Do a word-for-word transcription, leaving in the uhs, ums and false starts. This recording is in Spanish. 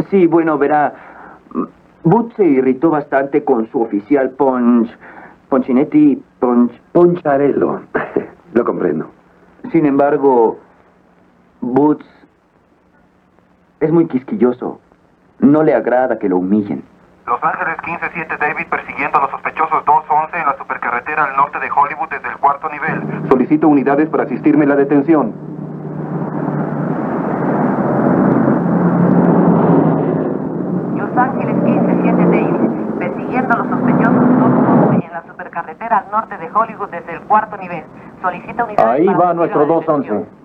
Sí, bueno, verá, Boots se irritó bastante con su oficial Ponch... Ponchinetti... Ponch... Poncharello. Lo comprendo. Sin embargo, Boots es muy quisquilloso. No le agrada que lo humillen. Los Ángeles quince siete David persiguiendo a los sospechosos dos once en la supercarretera al norte de Hollywood desde el cuarto nivel. Solicito unidades para asistirme en la detención. Los Ángeles quince siete David persiguiendo a los sospechosos dos once en la supercarretera al norte de Hollywood desde el cuarto nivel. Solicita unidades Ahí para va asistir a nuestro la dos detención. once.